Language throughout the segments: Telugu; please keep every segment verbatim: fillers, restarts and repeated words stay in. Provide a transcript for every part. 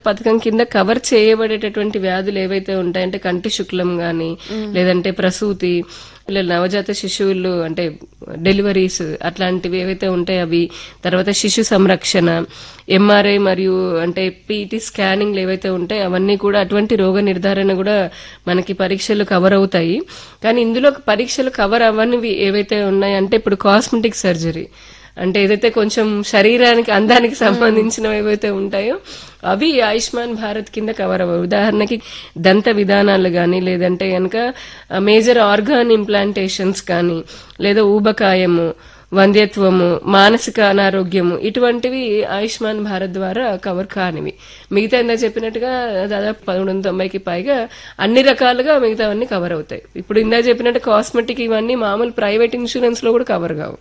పథకం కింద కవర్ చేయబడేటటువంటి వ్యాధులు ఏవైతే ఉంటాయంటే కంటి శుక్లం గాని లేదంటే ప్రసూతి, ఇలా నవజాత శిశువులు అంటే డెలివరీస్ అట్లాంటివి ఏవైతే ఉంటాయి అవి, తర్వాత శిశు సంరక్షణ, ఎంఆర్ఐ మరియు అంటే పీటీ స్కానింగ్లు ఏవైతే ఉంటాయి అవన్నీ కూడా అటువంటి రోగ నిర్ధారణ కూడా మనకి పరీక్షలు కవర్ అవుతాయి. కానీ ఇందులో పరీక్షలు కవర్ అవ్వనివి ఏవైతే ఉన్నాయంటే ఇప్పుడు కాస్మెటిక్ సర్జరీ అంటే ఏదైతే కొంచెం శరీరానికి అందానికి సంబంధించినవి ఏవైతే ఉంటాయో అవి ఆయుష్మాన్ భారత్ కింద కవర్ అవ్వవు. ఉదాహరణకి దంత విధానాలు గాని లేదంటే గనక మేజర్ ఆర్గాన్ ఇంప్లాంటేషన్స్ కానీ లేదా ఊబకాయము, వంధ్యత్వము, మానసిక అనారోగ్యము ఇటువంటివి ఆయుష్మాన్ భారత్ ద్వారా కవర్ కానివి. మిగతా ఇందా చెప్పినట్టుగా దాదాపు పదమూడు వందల తొంభైకి పైగా అన్ని రకాలుగా మిగతావన్నీ కవర్ అవుతాయి. ఇప్పుడు ఇందా చెప్పినట్టు కాస్మెటిక్ ఇవన్నీ మామూలు ప్రైవేట్ ఇన్సూరెన్స్ లో కూడా కవర్ కావు.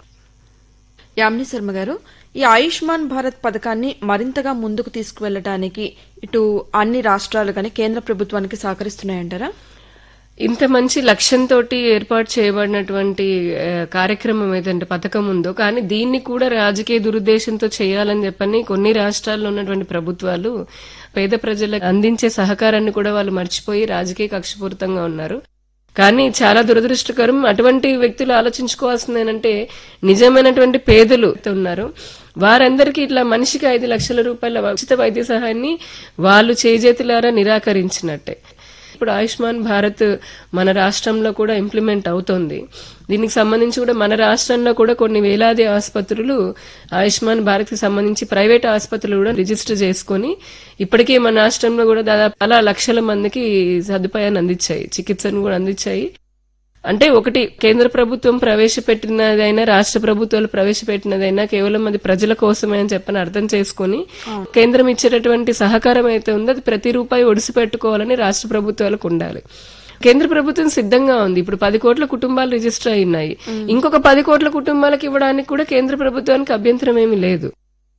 యామిని శర్మ గారు, ఈ ఆయుష్మాన్ భారత్ పథకాన్ని మరింతగా ముందుకు తీసుకువెళ్లడానికి ఇటు అన్ని రాష్ట్రాలు కానీ కేంద్ర ప్రభుత్వానికి సహకరిస్తున్నాయంటారా? ఇంత మంచి లక్ష్యంతో ఏర్పాటు చేయబడినటువంటి కార్యక్రమం ఏదంటే పథకం ఉందో, కానీ దీన్ని కూడా రాజకీయ దురుద్దేశంతో చేయాలని చెప్పని కొన్ని రాష్ట్రాల్లో ఉన్నటువంటి ప్రభుత్వాలు పేద ప్రజలకు అందించే సహకారాన్ని కూడా వాళ్ళు మర్చిపోయి రాజకీయ కక్షపూరితంగా ఉన్నారు. కానీ చాలా దురదృష్టకరం. అటువంటి వ్యక్తులు ఆలోచించుకోవాల్సింది ఏంటంటే నిజమైనటువంటి పేదలు ఉన్నారు, వారందరికీ ఇట్లా మనిషికి ఐదు లక్షల రూపాయల ఉచిత వైద్య సహాయాన్ని వాళ్ళు చేజేతులారా నిరాకరించినట్టే. ఇప్పుడు ఆయుష్మాన్ భారత్ మన రాష్ట్రంలో కూడా ఇంప్లిమెంట్ అవుతోంది. దీనికి సంబంధించి కూడా మన రాష్ట్రంలో కూడా కొన్ని వేలాది ఆసుపత్రులు ఆయుష్మాన్ భారత్ కి సంబంధించి ప్రైవేట్ ఆసుపత్రులు కూడా రిజిస్టర్ చేసుకుని ఇప్పటికే మన రాష్ట్రంలో కూడా దాదాపు చాలా లక్షల మందికి సదుపాయాన్ని అందించాయి, చికిత్సను కూడా అందించాయి. అంటే ఒకటి కేంద్ర ప్రభుత్వం ప్రవేశపెట్టినదైనా రాష్ట్ర ప్రభుత్వాలు ప్రవేశపెట్టినదైనా కేవలం అది ప్రజల కోసమే అని చెప్పని అర్థం చేసుకుని కేంద్రం ఇచ్చేటటువంటి సహకారం అయితే ఉందో అది ప్రతి రూపాయి ఒడిసి పెట్టుకోవాలని రాష్ట్ర ప్రభుత్వాలకు ఉండాలి. కేంద్ర ప్రభుత్వం సిద్ధంగా ఉంది. ఇప్పుడు పది కోట్ల కుటుంబాలు రిజిస్టర్ అయినాయి. ఇంకొక పది కోట్ల కుటుంబాలకు ఇవ్వడానికి కూడా కేంద్ర ప్రభుత్వానికి అభ్యంతరం ఏమీ లేదు.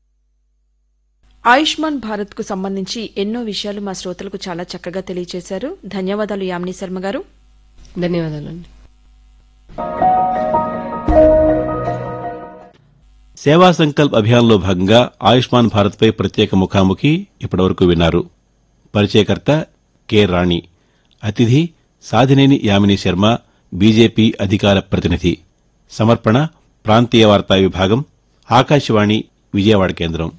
ఆయుష్మాన్ భారత్ కు సంబంధించి ఎన్నో విషయాలు మా శ్రోతలకు చాలా చక్కగా తెలియజేశారు. ధన్యవాదాలు యామిని శర్మ గారు. ధన్యవాదాలండి. సేవా సంకల్ప్ అభియాన్లో భాగంగా ఆయుష్మాన్ భారత్ పై ప్రత్యేక ముఖాముఖి ఇప్పటివరకు విన్నారు. పరిచయకర్త కె రాణి, అతిథి సాధినేని యామిని శర్మ, బీజేపీ అధికార ప్రతినిధి. సమర్పణ ప్రాంతీయ వార్తా విభాగం, ఆకాశవాణి విజయవాడ కేంద్రం.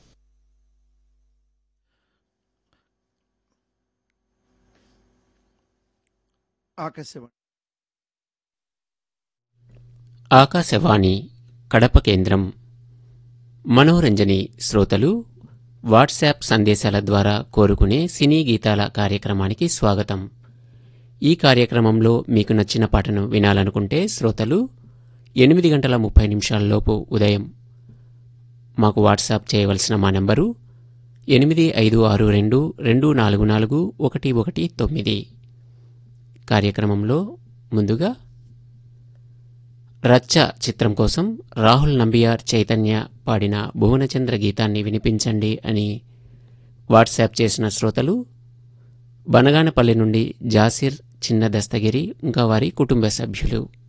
ఆకాశవాణి కడప కేంద్రం. మనోరంజని శ్రోతలు వాట్సాప్ సందేశాల ద్వారా కోరుకునే సినీ గీతాల కార్యక్రమానికి స్వాగతం. ఈ కార్యక్రమంలో మీకు నచ్చిన పాటను వినాలనుకుంటే శ్రోతలు ఎనిమిది గంటల ముప్పై నిమిషాలలోపు ఉదయం మాకు వాట్సాప్ చేయవలసిన మా నంబరు ఎనిమిది ఐదు ఆరు రెండు రెండు నాలుగు నాలుగు ఒకటి ఒకటి తొమ్మిది. కార్యక్రమంలో ముందుగా రచ్చ చిత్రం కోసం రాహుల్ నంబియార్, చైతన్య పాడిన భువనచంద్ర గీతాన్ని వినిపించండి అని వాట్సాప్ చేసిన శ్రోతలు బనగానపల్లి నుండి జాసిర్, చిన్న దస్తగిరి ఇంకా వారి కుటుంబ సభ్యులు.